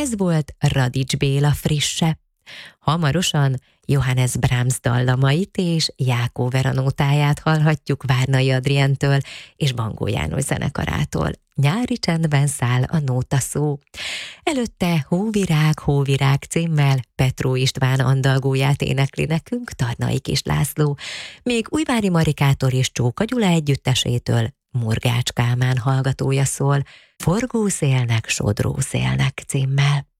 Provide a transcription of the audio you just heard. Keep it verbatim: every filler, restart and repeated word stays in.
Ez volt Radics Béla frisse. Hamarosan Johannes Brahms dallamait és Jákó Vera nótáját hallhatjuk Várnai Adrientől és Bangó János zenekarától. Nyári csendben száll a nótaszó. Előtte Hóvirág, Hóvirág címmel Petró István andalgóját énekli nekünk Tarnai Kis László, még Újvári Marikától és Csóka Gyula együttesétől Murgács Kálmán hallgatója szól Forgó szélnek, sodró szélnek címmel.